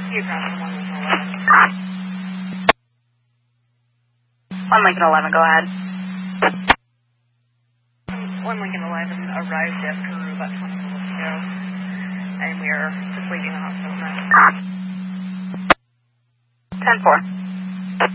You crossed 1 Lincoln 11. 1 Lincoln 11, go ahead. 1 Lincoln 11 arrived at Peru about 20 minutes ago, and we are just leaving the hospital now. 10-4.